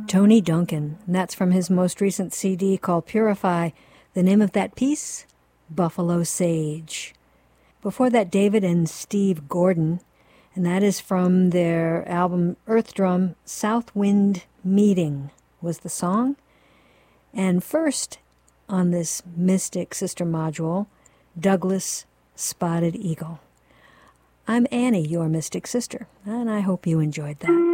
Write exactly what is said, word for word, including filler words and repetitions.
Tony Duncan, and that's from his most recent C D called Purify. The name of that piece, Buffalo Sage. Before that, David and Steve Gordon, and that is from their album Earth Drum, South Wind Meeting was the song. And first on this Mystic Sister module, Douglas Spotted Eagle. I'm Annie, your Mystic Sister, and I hope you enjoyed that.